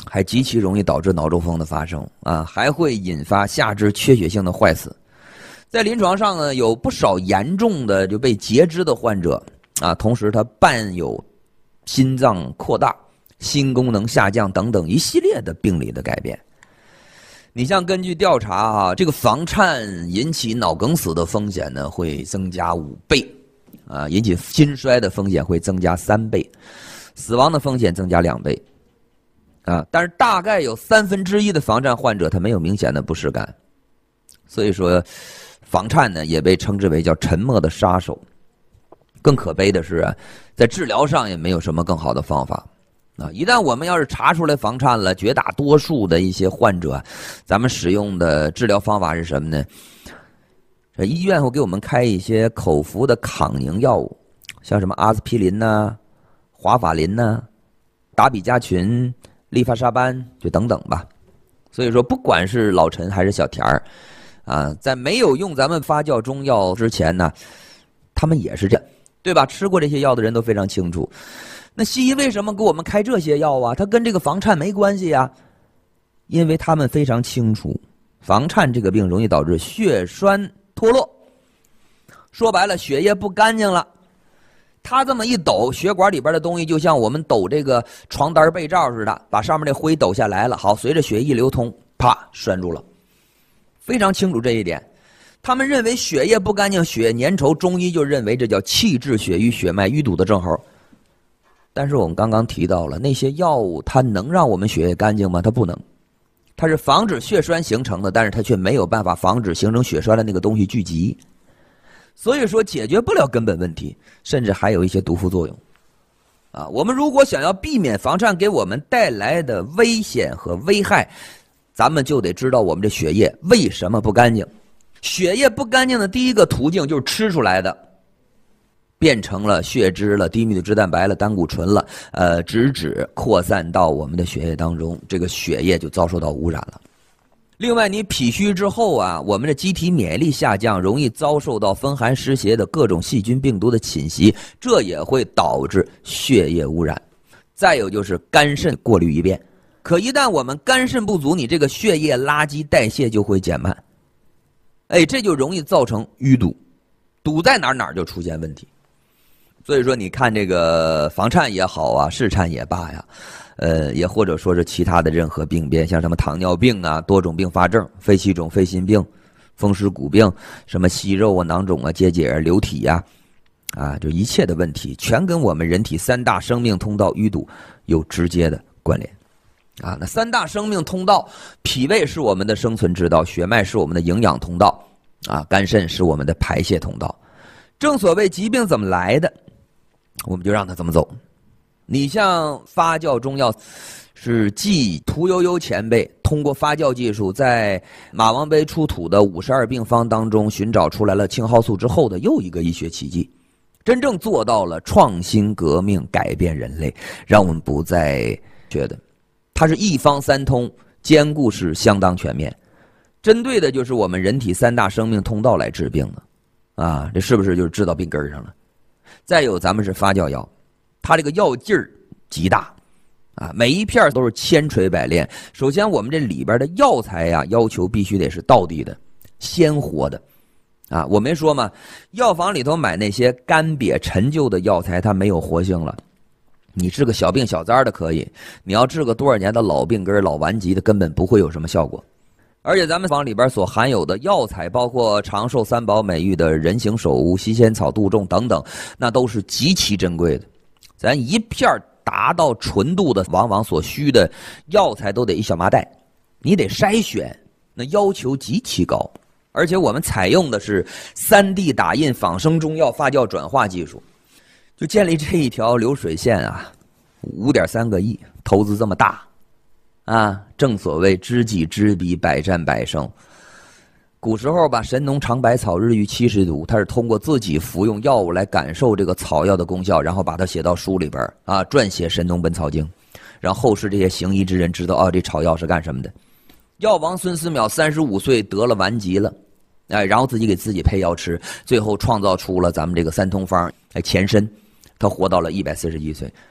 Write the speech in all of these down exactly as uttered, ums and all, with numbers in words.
还极其容易导致脑中风的发生啊，还会引发下肢缺血性的坏死。在临床上呢，有不少严重的就被截肢的患者啊，同时他伴有心脏扩大、心功能下降等等一系列的病理的改变。你像根据调查啊，这个房颤引起脑梗死的风险呢会增加五倍，啊，引起心衰的风险会增加三倍，死亡的风险增加两倍，啊，但是大概有三分之一的房颤患者他没有明显的不适感，所以说。房颤呢也被称之为叫沉默的杀手。更可悲的是啊，在治疗上也没有什么更好的方法啊！一旦我们要是查出来房颤了，绝大多数的一些患者，咱们使用的治疗方法是什么呢？医院会给我们开一些口服的抗凝药物，像什么阿司匹林呐、啊、华法林呐、啊、达比加群、利伐沙班，就等等吧。所以说，不管是老陈还是小田儿。啊，在没有用咱们发酵中药之前呢，他们也是这样，对吧？吃过这些药的人都非常清楚。那西医为什么给我们开这些药啊？它跟这个房颤没关系啊，因为他们非常清楚，房颤这个病容易导致血栓脱落，说白了，血液不干净了。他这么一抖，血管里边的东西就像我们抖这个床单被罩似的，把上面的灰抖下来了。好，随着血液流通，啪，拴住了。非常清楚这一点，他们认为血液不干净，血液粘稠，中医就认为这叫气滞血瘀、血脉淤堵的症候。但是我们刚刚提到了那些药物，它能让我们血液干净吗？它不能，它是防止血栓形成的，但是它却没有办法防止形成血栓的那个东西聚集，所以说解决不了根本问题，甚至还有一些毒副作用。啊，我们如果想要避免房颤给我们带来的危险和危害，咱们就得知道我们这血液为什么不干净。血液不干净的第一个途径就是吃出来的，变成了血脂了、低密度脂蛋白了、胆固醇了，呃，直指扩散到我们的血液当中，这个血液就遭受到污染了。另外，你脾虚之后啊，我们的机体免疫力下降，容易遭受到风寒湿邪的各种细菌病毒的侵袭，这也会导致血液污染。再有就是肝肾过滤一遍。可一旦我们肝肾不足，你这个血液垃圾代谢就会减慢，哎，这就容易造成淤堵，堵在哪儿哪儿就出现问题。所以说，你看这个房颤也好啊，室颤也罢呀，呃，也或者说是其他的任何病变，像什么糖尿病啊、多种并发症、肺气肿、肺心病、风湿骨病、什么息肉啊、囊肿啊、结节啊、流体呀、啊，啊，就一切的问题，全跟我们人体三大生命通道淤堵有直接的关联。啊，那三大生命通道，脾胃是我们的生存之道，血脉是我们的营养通道，啊，肝肾是我们的排泄通道。正所谓疾病怎么来的，我们就让它怎么走。你像发酵中药，是继屠呦呦前辈通过发酵技术，在马王碑出土的五十二病方当中寻找出来了青蒿素之后的又一个医学奇迹，真正做到了创新革命，改变人类，让我们不再觉得。它是一方三通，兼顾是相当全面，针对的就是我们人体三大生命通道来治病的，啊，这是不是就是治到病根上了？再有，咱们是发酵药，它这个药劲儿极大，啊，每一片都是千锤百炼。首先，我们这里边的药材呀，要求必须得是道地的、鲜活的，啊，我没说嘛，药房里头买那些干瘪陈旧的药材，它没有活性了。你治个小病小灾的可以，你要治个多少年的老病根、老顽疾的，根本不会有什么效果。而且咱们房里边所含有的药材，包括长寿三宝美誉的人形首乌、西仙草、杜仲等等，那都是极其珍贵的。咱一片达到纯度的，往往所需的药材都得一小麻袋，你得筛选，那要求极其高。而且我们采用的是 三 D 打印仿生中药发酵转化技术。就建立这一条流水线啊，五点三个亿，投资这么大，啊，正所谓知己知彼，百战百胜。古时候吧，神农尝百草，日遇七十毒，他是通过自己服用药物来感受这个草药的功效，然后把它写到书里边啊，撰写《神农本草经》，让后世这些行医之人知道啊，这草药是干什么的。药王孙思邈三十五岁得了顽疾了，哎，然后自己给自己配药吃，最后创造出了咱们这个三通方，哎，前身。他活到了一百四十一岁，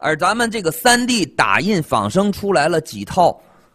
而咱们这个 三 D 打印仿生出来了几套